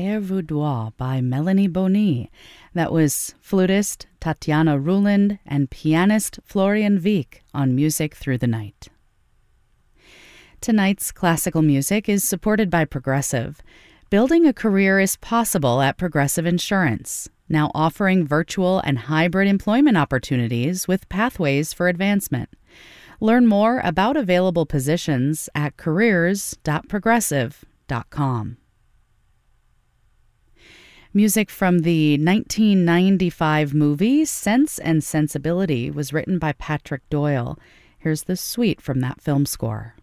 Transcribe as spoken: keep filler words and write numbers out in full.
Air Vaudois by Melanie Boni. That was flutist Tatiana Ruland and pianist Florian Wieck on Music Through the Night. Tonight's classical music is supported by Progressive. Building a career is possible at Progressive Insurance, now offering virtual and hybrid employment opportunities with pathways for advancement. Learn more about available positions at careers dot progressive dot com. Music from the nineteen ninety-five movie Sense and Sensibility was written by Patrick Doyle. Here's the suite from that film score.